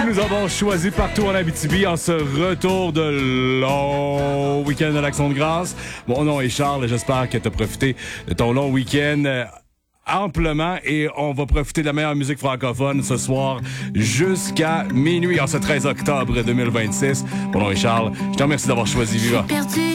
nous avons choisi partout en Abitibi en ce retour de long week-end de l'Action de grâce. Mon nom est Charles et j'espère que tu as profité de ton long week-end amplement et on va profiter de la meilleure musique francophone ce soir jusqu'à minuit en ce 13 octobre 2026. Mon nom est Charles. Je te remercie d'avoir choisi Viva.